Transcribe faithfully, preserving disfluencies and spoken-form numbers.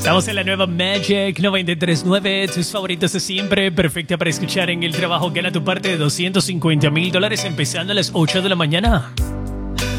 Estamos en la nueva Magic noventa y tres punto nueve, tus favoritos de siempre, perfecta para escuchar en el trabajo. Gana tu parte de doscientos cincuenta mil dólares empezando a las ocho de la mañana.